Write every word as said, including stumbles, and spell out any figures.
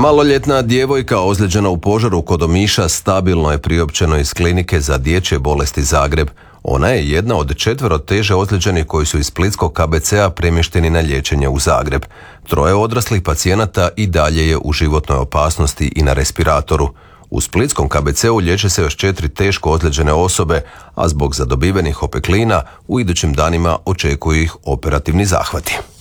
Maloljetna djevojka ozlijeđena u požaru kod Omiša stabilno je priopćeno iz klinike za dječje bolesti Zagreb. Ona je jedna od četvero teže ozlijeđenih koji su iz splitskog K B C-a premješteni na liječenje u Zagreb. Troje odraslih pacijenata i dalje je u životnoj opasnosti i na respiratoru. U splitskom K B C-u liječe se još četiri teško ozlijeđene osobe, a zbog zadobivenih opeklina u idućim danima očekuju ih operativni zahvati.